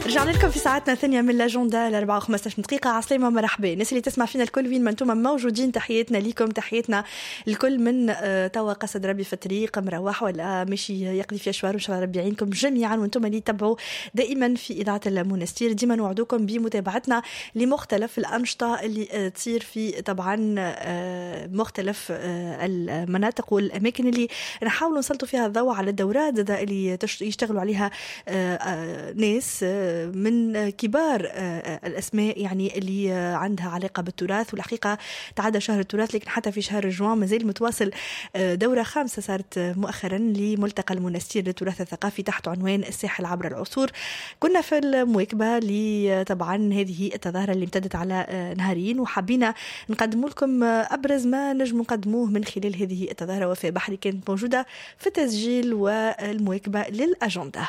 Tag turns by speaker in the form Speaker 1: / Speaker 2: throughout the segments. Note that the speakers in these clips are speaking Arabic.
Speaker 1: رجعنا لكم في ساعتنا الثانية من لاجوندا 4 و15 دقيقة. عسلامة مرحبا الناس اللي تسمع فينا الكل وين ما انتم موجودين. تحياتنا ليكم، تحياتنا الكل من توا قصد ربي في الطريق مروح ولا ماشي يقضي في أشوار، وإن شاء الله ربي يعينكم جميعا وانتم اللي تتبعوا دائما في إذاعة المنستير. ديما نوعدوكم بمتابعتنا لمختلف الأنشطة اللي تصير في طبعا مختلف المناطق والأماكن اللي نحاول نسلطوا فيها الضوء على الدورات اللي يشتغلوا عليها ناس من كبار الأسماء يعني اللي عندها علاقة بالتراث. والحقيقة تعدى شهر التراث، لكن حتى في شهر جوان مازال متواصل دورة خامسة صارت مؤخرا لملتقى المنستير للتراث الثقافي تحت عنوان الساحل عبر العصور. كنا في المواكبة لطبعا هذه التظاهرة اللي امتدت على نهارين، وحبينا نقدم لكم أبرز ما نجم نقدموه من خلال هذه التظاهرة. وفاء بحري كانت موجودة في التسجيل والمواكبة للأجندة.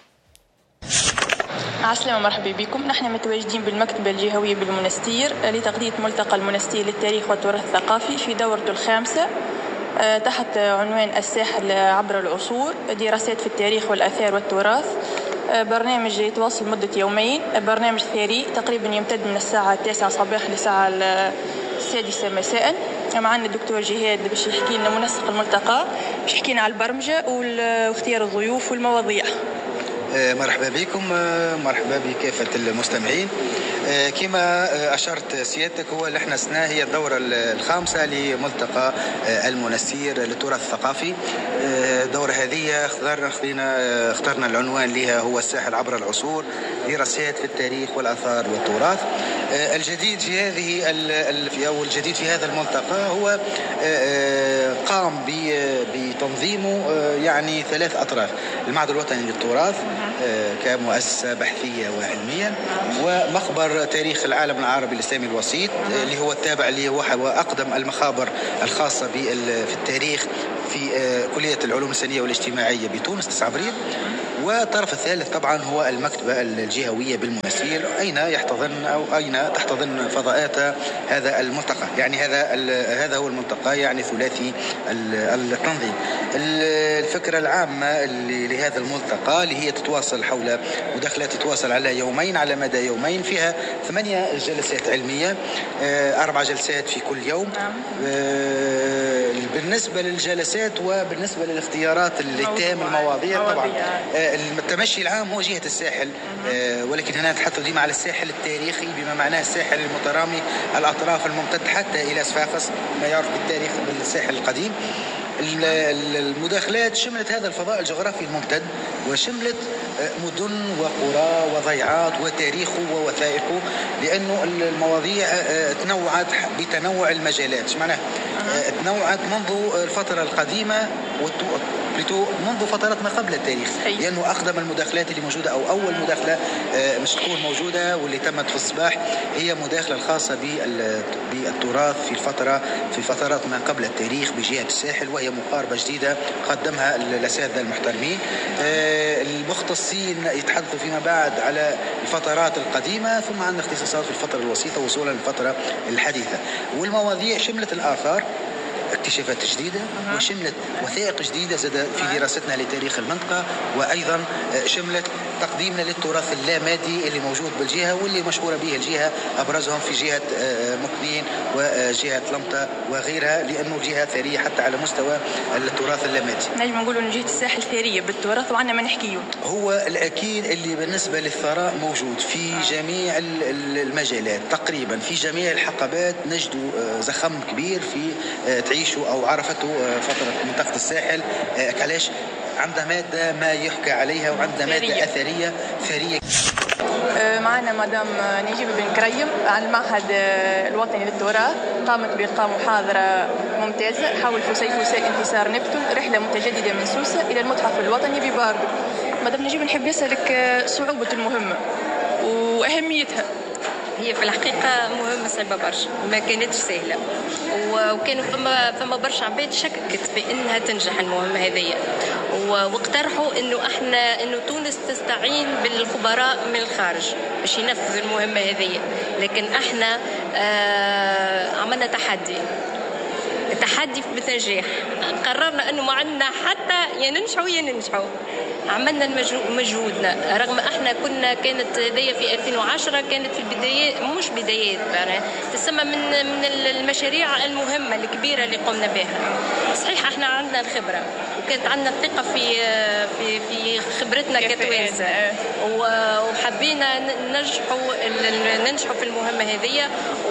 Speaker 2: عسلامة مرحبا بكم. نحن متواجدين بالمكتبة الجهوية بالمنستير لتغطية ملتقى المنستير للتاريخ والتراث الثقافي في دورته الخامسة تحت عنوان الساحل عبر العصور، دراسات في التاريخ والآثار والتراث. برنامج يتواصل مدة يومين، برنامج ثري تقريبا يمتد من الساعة 9 صباحا للساعة 6 مساء. معنا الدكتور جهاد باش يحكي لنا منسق الملتقى، باش يحكي لنا على البرمجة واختيار الضيوف والمواضيع.
Speaker 3: مرحبا بكم، مرحبا بكافة المستمعين. كما أشرت سيادتك، هو اللي احنا سناه هي الدورة الخامسة لملتقى المنستير للتراث الثقافي. الدورة هذه اخترنا العنوان لها هو الساحل عبر العصور، دراسات في التاريخ والآثار والتراث. الجديد في هذه أو الجديد في هذا الملتقى هو قام بتنظيمه يعني 3 أطراف: المعهد الوطني للتراث كمؤسسة بحثية وعلمية، ومخبر تاريخ العالم العربي الإسلامي الوسيط اللي هو التابع اللي هو أقدم المخابر الخاصة في التاريخ في كلية العلوم الإنسانية والاجتماعية بتونس 9 أبريل. والطرف الثالث طبعا هو المكتبة الجهوية بالمنستير، أين تحتضن فضاءات هذا الملتقى. يعني هذا هو الملتقى يعني ثلاثي التنظيم. الفكرة العامة لهذا الملتقى اللي هي تتواصل حول مداخلات تتواصل على يومين، على مدى يومين، فيها 8 جلسات علمية، 4 جلسات في كل يوم. بالنسبة للجلسات وبالنسبة للاختيارات اللي تهم المواضيع، طبعا التمشي العام هو جهة الساحل، ولكن هنا نتحدث ديما على الساحل التاريخي بما معناه الساحل المترامي الأطراف الممتد حتى إلى صفاقس، ما يعرف بالتاريخ بالساحل القديم. المداخلات شملت هذا الفضاء الجغرافي الممتد، وشملت مدن وقرى وضيعات وتاريخه ووثائقه، لأنه المواضيع تنوعت بتنوع المجالات. معناه تنوعت منذ الفترة القديمة منذ فترات ما قبل التاريخ، لأنه أقدم المداخلات اللي موجودة أو أول مداخلة مش تكون موجودة واللي تمت في الصباح هي مداخلة الخاصة بالتراث في فترات ما قبل التاريخ بجهة الساحل، وهي مقاربة جديدة قدمها الأساتذة المحترمين. المختصين يتحدثوا فيما بعد على الفترات القديمة، ثم عندنا اختصاصات في الفترة الوسيطة وصولا للفترة الحديثة. والمواضيع شملت الآثار، اكتشافات جديدة، وشملت وثائق جديدة زاد في دراستنا لتاريخ المنطقة، وأيضا شملت تقديمنا للتراث اللامادي اللي موجود بالجهة واللي مشهورة به الجهة، أبرزهم في جهة مكنين وجهة لمطة وغيرها، لأنه جهة ثرية حتى على مستوى التراث اللامادي.
Speaker 2: نجم نقولوا أن جهة الساحل ثرية بالتراث وعندنا ما نحكيه.
Speaker 3: هو الأكيد اللي بالنسبة للثراء موجود في جميع المجالات تقريبا، في جميع الحقبات نجدوا زخم كبير في تعيشوا أو عرفته فترة منطقة الساحل. علاش؟ عندها مادة ما يحكى عليها، وعندها مادة أثرية ثرية.
Speaker 2: معنا مدام نجيب بن كريم عن المعهد الوطني للتراث، قامت بإلقاء محاضرة ممتازة حول فسيفساء انتصار نبتون، رحلة متجددة من سوسة إلى المتحف الوطني بباردو. مدام نجيب نحب يسألك صعوبة المهمة وأهميتها.
Speaker 4: هي في الحقيقة مهمة صعبة برشا، ما كانتش سهلة، وكانوا فما برشا عباد شككت في انها تنجح المهمة هذه، واقترحوا انه تونس تستعين بالخبراء من الخارج باش ينفذوا المهمة هذه. لكن احنا عملنا تحدي بالنجاح. قررنا انه ما عندنا حتى يا ننجحوا. عملنا مجهودنا، رغم احنا كانت هذه في 2010 كانت في البدايات، مش بدايات يعني تسمى من المشاريع المهمة الكبيرة اللي قمنا بها. صحيح احنا عندنا الخبرة وكانت عندنا الثقة في خبرتنا كتوانسة، وحبينا ننجحوا في المهمة هذه،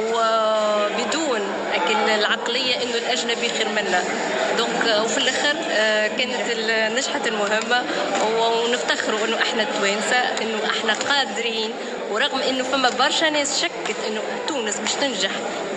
Speaker 4: وبدون العقلية انه الاجنبي خير منا. دونك وفي الاخر كانت نجحت المهمة، ونفتخروا انه احنا التوانسة انه احنا قادرين، ورغم انه فما برشا ناس شكت انه تونس باش تنجح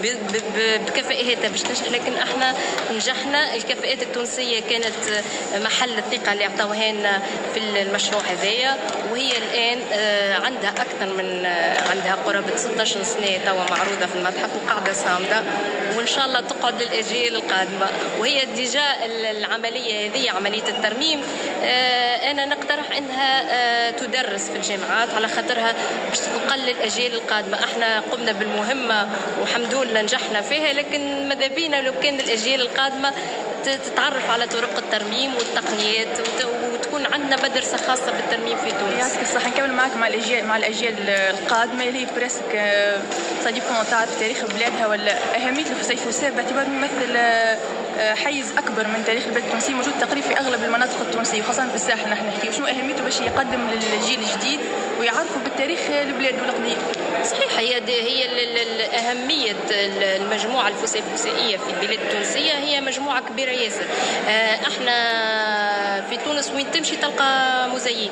Speaker 4: بكفاءتها باش تنجح، لكن احنا نجحنا. الكفاءات التونسية كانت محل الثقة اللي اعطوها لنا في المشروع هذايا، وهي الان عندها اكثر من عندها قرابة 16 سنة توا معروضة في المتحف وقاعدة صامدة، وان شاء الله تقعد للاجيال القادمة. وهي ديجا العملية هذه عملية الترميم انا نقترح انها تدرس في الجامعات على خاطرها باش تنقل للاجيال القادمة. احنا قمنا بالمهمة والحمد لله نجحنا فيها، لكن ماذا بينا لو كان الاجيال القادمة تتعرف على طرق الترميم والتقنيات، وتكون عندنا مدرسة خاصة بالترميم في تونس.
Speaker 2: يعطيك الصحة. نكمل معك مع الأجيال القادمة اللي هي بريسك صديقكم تعرف تاريخ بلادها ولا أهمية الفسيفساء باعتباره يمثل حيز أكبر من تاريخ البلاد التونسي، موجود تقريبا في أغلب المناطق التونسية وخاصة في الساحل. نحن نحكي وشنو أهميته باش يقدم للجيل الجديد ويعرفوا بالتاريخ البلاد والقضية.
Speaker 4: صحيح، هي أهمية المجموعة الفسيفسائية في البلاد التونسية هي مجموعة كبيرة ياسر. احنا في تونس وين تمشي تلقى موزاييك،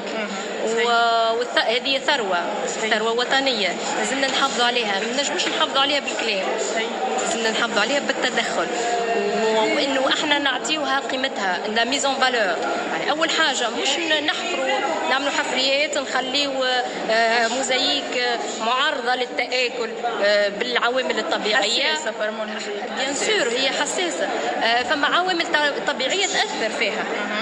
Speaker 4: وهذه ثروة وطنية لازمنا نحافظوا عليها. ما نجموش نحافظوا عليها بالكلام، لازمنا نحافظوا عليها بالتدخل، وانه احنا نعطيوها قيمتها، لا ميزون فالور. يعني اول حاجه مش نحفروا نعملوا حفريات نخليو موزاييك معرضه للتآكل بالعوامل الطبيعيه. بيان سور هي حساسه، فما عوامل طبيعيه تاثر فيها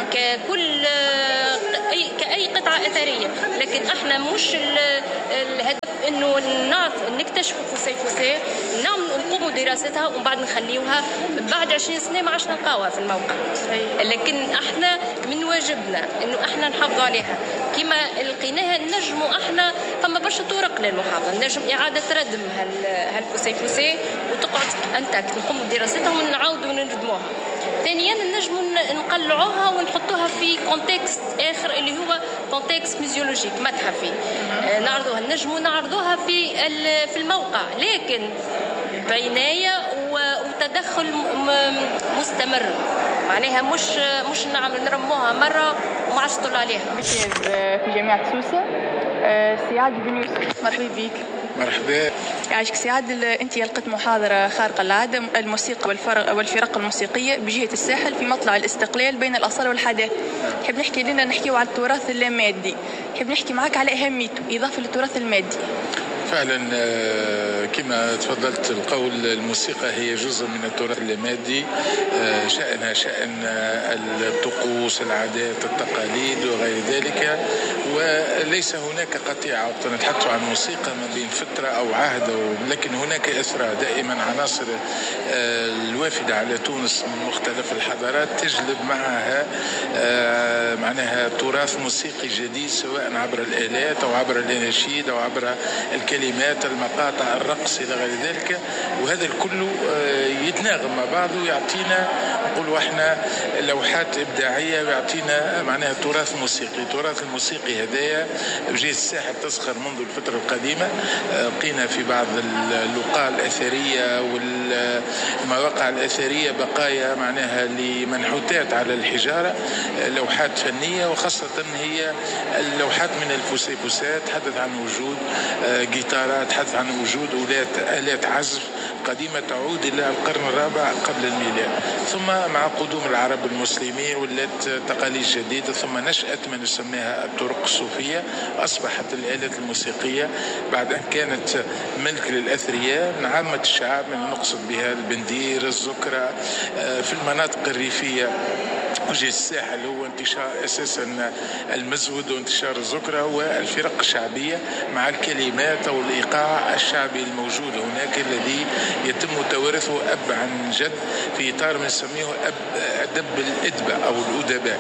Speaker 4: كأي قطعه اثريه، لكن احنا مش الهدف انه نكتشفوا فسيفساء نقوموا دراستها ومن بعد نخليوها بعد 20 سنه ما عادش نلقاوها في الموقع. لكن احنا من واجبنا انه احنا نحافظوا عليها كما لقيناها. نجموا احنا فما برشا طرق للمحافظه، نجم اعاده ردم هالفسيفساء وتقعد انتاكت، نقوموا بدراستها ونعاودوا نردموها. ثانيا نجموا نقلعوها ونحطوها في كونتكست اخر اللي هو كونتكست ميزيولوجيك متحفي، نعرضوها. نجموا نعرضوها في الموقع، لكن بعناية وتدخل مستمر. معناها مش نرموها مرة وما عادش تطلع عليها.
Speaker 2: في جامعة سوسة سعاد بن يوسف، مرحبا بك.
Speaker 5: مرحبا.
Speaker 2: يعيشك سعاد. انت لقيت محاضرة خارقة للعادة، الموسيقى والفرق الموسيقية بجهة الساحل في مطلع الاستقلال بين الأصالة والحداثة. نحب نحكيو على التراث اللامادي، نحب نحكي معك على أهميته إضافة للتراث المادي.
Speaker 5: فعلا كما تفضلت القول، الموسيقى هي جزء من التراث اللامادي، شأنها شأن الطقوس، العادات، التقاليد وغير ذلك، وليس هناك قطيعة. نتحدث عن موسيقى ما بين فترة أو عهد، لكن هناك أسرى دائما. عناصر الوافدة على تونس من مختلف الحضارات تجلب معها معناها تراث موسيقي جديد، سواء عبر الآلات أو عبر الأناشيد أو عبر الكلمات، المقاطع، الرقص إلى غير ذلك. وهذا الكل يتناغم مع بعضه ويعطينا نقولوا احنا لوحات إبداعية، ويعطينا معناها تراث موسيقي. التراث الموسيقي هدايا بجهة الساحل تزخر منذ الفترة القديمة. لقينا في بعض اللقاء الأثرية والمواقع الأثرية بقايا معناها لمنحوتات على الحجارة، لوحات فنية، وخاصة هي اللوحات من الفسيفساء تحدث عن وجود جيتارات، تحدث عن وجود آلات عزف قديمة تعود إلى القرن الرابع قبل الميلاد. ثم مع قدوم العرب المسلمين ولات تقاليد جديدة، ثم نشأت ما نسميها الطرق الصوفية. أصبحت الآلات الموسيقية بعد أن كانت ملك للأثرياء من عامة الشعب، من نقصد بها البندير، الزكرة. في المناطق الريفية وجه الساحل هو انتشار أساسا المزود وانتشار الزكرة والفرق الشعبية مع الكلمات أو الإيقاع الشعبي الموجود هناك، الذي يتم توارثه أب عن جد في إطار ما نسميه أدب الأدباء أو الأدباء.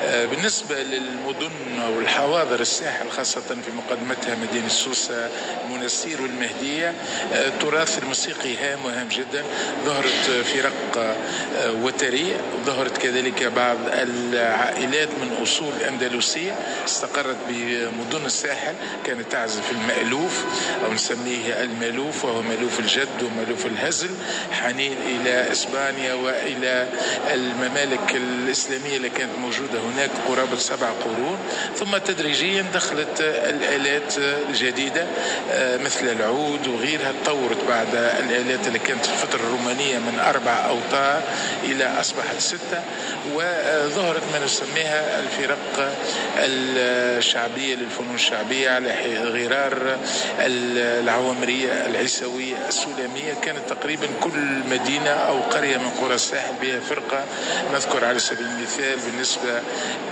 Speaker 5: بالنسبة للمدن والحواضر الساحل خاصة في مقدمتها مدينة سوسة المنستير والمهدية، التراث الموسيقي هام وهام جدا. ظهرت فرق وترية، وظهرت كذلك بعض العائلات من أصول أندلسية استقرت بمدن الساحل، كانت تعزف المألوف أو نسميه المألوف، وهو مألوف الجد ومألوف الهزل، حنين إلى إسبانيا وإلى الممالك الإسلامية اللي كانت موجودة هناك قرابة 7 قرون. ثم تدريجيا دخلت الآلات الجديدة مثل العود وغيرها، تطورت بعد الآلات اللي كانت في الفترة الرومانية من 4 أوتار إلى أصبحت 6، وظهرت ما نسميها الفرق الشعبية للفنون الشعبية على غرار العوامرية العيسوية السلامية. كانت تقريبا كل مدينة أو قرية من قرى الساحل بها فرقة. نذكر على سبيل المثال بالنسبة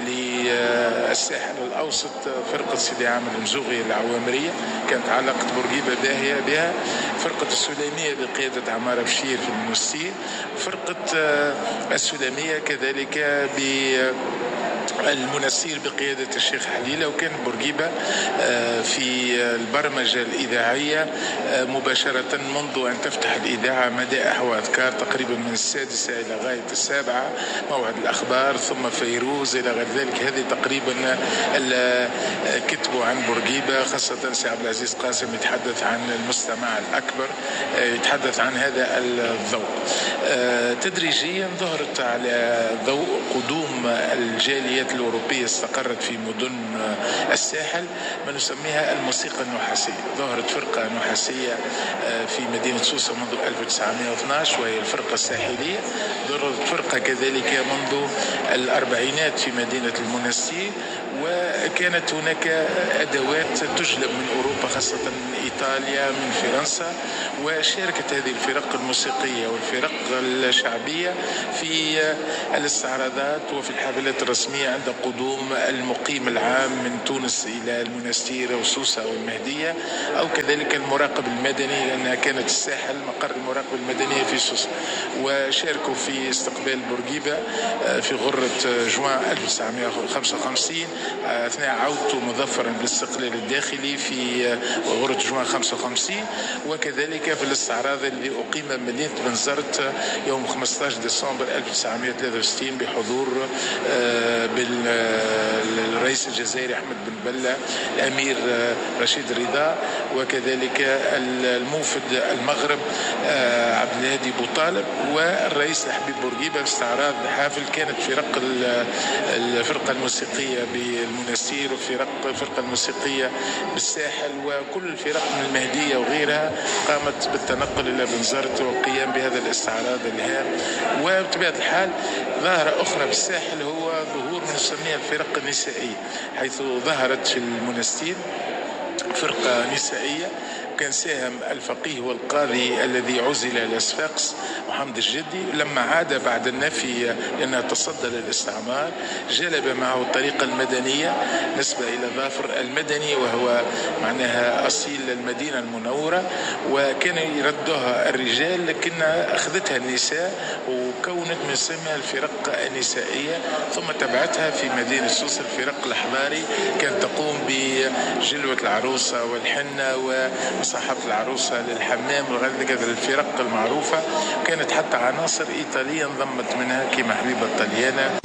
Speaker 5: للساحل الأوسط فرقة سيدي عامر المزوغي العوامرية، كانت علاقة بورقيبة باهية بها. فرقة السلامية بقيادة عمار بشير في المنستير، فرقة السلامية كذلك المنستير بقيادة الشيخ حليلة. وكان بورقيبة في البرمجة الإذاعية مباشرة منذ أن تفتح الإذاعة مدائح وأذكار تقريبا من 6 إلى غاية 7، موعد الأخبار ثم فيروز إلى غير ذلك. هذه تقريبا كتبوا عن بورقيبة، خاصة سي عبد العزيز قاسم يتحدث عن المستمع الأكبر، يتحدث عن هذا الذوق. تدريجيا ظهرت على ضوء قدوم الجاليات الأوروبية استقرت في مدن الساحل ما نسميها الموسيقى النحاسية. ظهرت فرقة نحاسية في مدينة سوسة منذ 1912 وهي الفرقة الساحلية. ظهرت فرقة كذلك منذ الأربعينات في مدينة المنستير، وكانت هناك أدوات تجلب من أوروبا خاصة من إيطاليا من فرنسا، وشاركت هذه الفرق الموسيقية والفرق الشعبية في الاستعراضات وفي الحفلات الرسمية عند قدوم المقيم العام من تونس إلى المنستير وسوسة والمهدية، أو كذلك المراقب المدني، لأنها كانت الساحل مقر المراقب المدني في سوسة. وشاركوا في استقبال بورقيبة في غرة جوان 1955 أثناء عودته مظفرا بالاستقلال الداخلي في غرة جوان 55، وكذلك في الاستعراض الذي أقيم بمدينة بنزرت يوم 15 ديسمبر 1963 بحضور بالرئيس الجزائري أحمد بن بلة، الأمير رشيد رضا، وكذلك الموفد المغرب عبد الهادي بوطالب، والرئيس حبيب بورقيبة. استعراض حافل كانت الفرقة الموسيقية بالمنستير والفرقة الموسيقية بالساحل، وكل الفرق من المهدية وغيرها قامت بالتنقل إلى بنزرت والقيام بهذا الاستعراض الهام. وبطبيعة الحال ظاهرة أخرى بالساحل هو ظهور من نسميها الفرق النسائية، حيث ظهرت في المنستير فرقة نسائية كان ساهم الفقيه والقاضي الذي عزل إلى صفاقس محمد الجدي، لما عاد بعد النفي لأنه تصدى للاستعمار جلب معه الطريقة المدنية نسبة إلى ظافر المدني، وهو معناها أصيل المدينة المنورة، وكان يردها الرجال لكن أخذتها النساء وكونت من سمها الفرق النسائية. ثم تبعتها في مدينة سوسة الفرق الأحضاري، كانت تقوم بجلوة العروسة والحنة ومصاحبة العروسة للحمام وغير ذلك الفرق المعروفة. كانت حتى عناصر إيطالية انضمت منها كما حبيبة الطليانة